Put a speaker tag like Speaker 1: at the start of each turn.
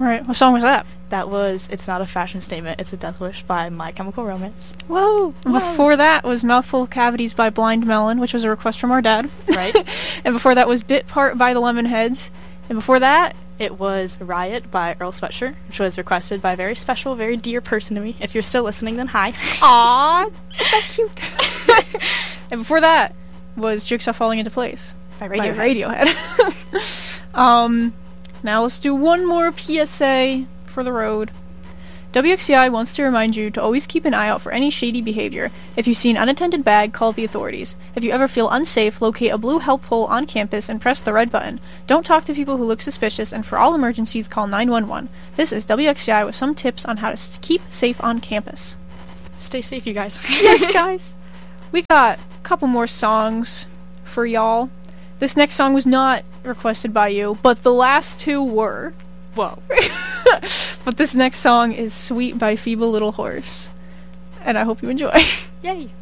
Speaker 1: Right. What song was that?
Speaker 2: That was It's Not a Fashion Statement, It's a Death Wish by My Chemical Romance.
Speaker 1: Whoa! And before that was Mouthful of Cavities by Blind Melon, which was a request from our dad.
Speaker 2: Right.
Speaker 1: And before that was Bit Part by the Lemonheads. And before that,
Speaker 2: it was Riot by Earl Sweatshirt, which was requested by a very special, very dear person to me. If you're still listening, then hi.
Speaker 1: aww, so cute. And before that was Jigsaw Falling Into Place
Speaker 2: By
Speaker 1: Radiohead. Now let's do one more PSA for the road. WXCI wants to remind you to always keep an eye out for any shady behavior. If you see an unattended bag, call the authorities. If you ever feel unsafe, locate a blue help pole on campus and press the red button. Don't talk to people who look suspicious, and for all emergencies, call 911. This is WXCI with some tips on how to keep safe on campus.
Speaker 2: Stay safe, you guys.
Speaker 1: Yes, guys. We got a couple more songs for y'all. This next song was not requested by you, but the last two were.
Speaker 2: Whoa.
Speaker 1: But this next song is Sweet by Feeble Little Horse. And I hope you enjoy.
Speaker 2: Yay.